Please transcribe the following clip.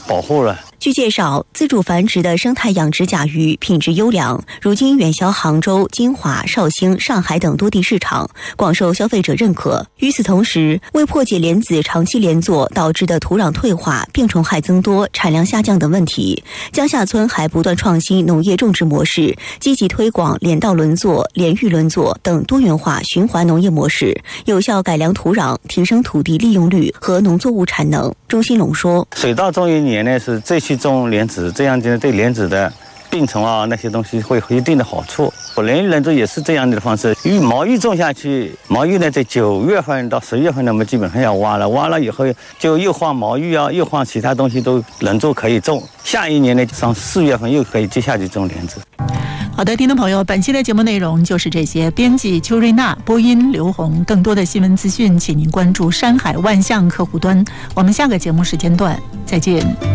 保护了。 据介绍，自主繁殖的生态养殖甲鱼品质优良，如今远销杭州、金华、绍兴、上海等多地市场，广受消费者认可。与此同时，为破解莲子长期连作导致的土壤退化、病虫害增多、产量下降等问题，江夏村还不断创新农业种植模式，积极推广连稻轮作、连育轮作等多元化循环农业模式，有效改良土壤，提升土地利用率和农作物产能。钟新龙说：“ 水稻种一年呢，是再去种莲子，这样子对莲子的病虫啊那些东西会有一定的好处。连育轮作也是这样的方式，毛芋种下去，毛芋呢在9月份到10月份呢，我们基本上要挖了，挖了以后就又换毛芋啊，又换其他东西都轮作可以种。下一年呢，上4月份又可以接下去种莲子。” 好的，听众朋友，本期的节目内容就是这些。编辑邱瑞娜，播音刘红。更多的新闻资讯，请您关注山海万象客户端。我们下个节目时间段再见。